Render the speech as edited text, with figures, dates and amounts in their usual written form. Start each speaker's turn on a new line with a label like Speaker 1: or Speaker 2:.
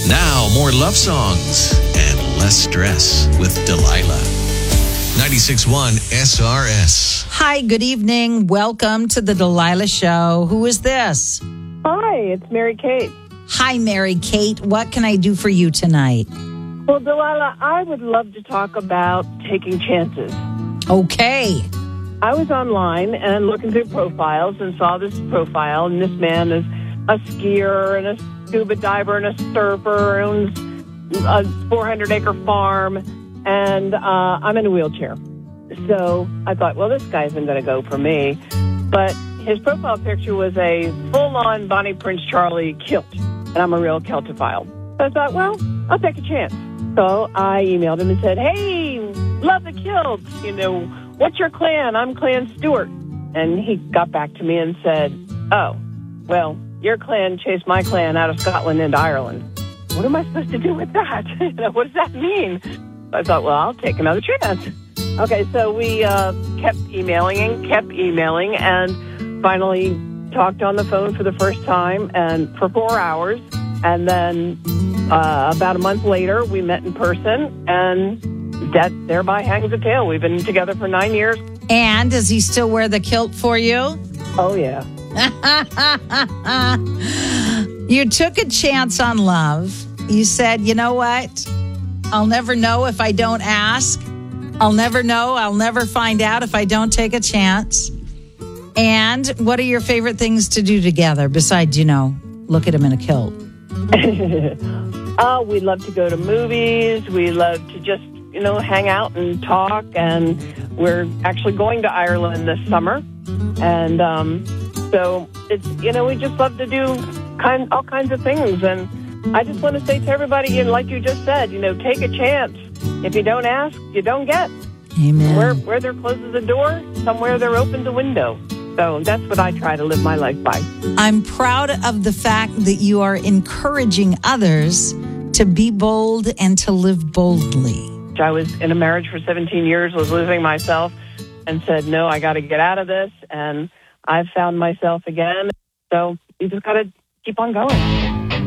Speaker 1: Now, more love songs and less stress with Delilah. 96.1 SRS.
Speaker 2: Hi, good evening. Welcome to the Delilah Show. Who is this?
Speaker 3: Hi, it's Mary Kate.
Speaker 2: Hi, Mary Kate. What can I do for you tonight?
Speaker 3: Well, Delilah, I would love to talk about taking chances.
Speaker 2: Okay.
Speaker 3: I was online and looking through profiles and saw this profile, and this man is a skier and a scuba diver and a surfer, owns a 400-acre farm, and I'm in a wheelchair. So I thought, well, this guy isn't going to go for me. But his profile picture was a full-on Bonnie Prince Charlie kilt, and I'm a real Celtophile. So I thought, well, I'll take a chance. So I emailed him and said, hey, love the kilts. What's your clan? I'm Clan Stewart. And he got back to me and said, oh, well, your clan chased my clan out of Scotland into Ireland. What am I supposed to do with that? What does that mean? I thought, well, I'll take another chance. Okay, so we kept emailing, and finally talked on the phone for the first time and for 4 hours. And then about a month later, we met in person, and that thereby hangs a tale. We've been together for 9 years.
Speaker 2: And does he still wear the kilt for you?
Speaker 3: Oh, yeah.
Speaker 2: You took a chance on love. You said, you know what? I'll never know if I don't ask. I'll never know. I'll never find out if I don't take a chance. And what are your favorite things to do together besides, look at him in a kilt?
Speaker 3: We love to go to movies. We love to just, hang out and talk. And we're actually going to Ireland this summer. And so it's, we just love to do all kinds of things. And I just want to say to everybody, like you just said, take a chance. If you don't ask, you don't get.
Speaker 2: Amen.
Speaker 3: Where there closes the door, somewhere there opens a window. So that's what I try to live my life by.
Speaker 2: I'm proud of the fact that you are encouraging others to be bold and to live boldly.
Speaker 3: I was in a marriage for 17 years, was losing myself, and said, no, I got to get out of this. And I've found myself again. So you just got to keep on going.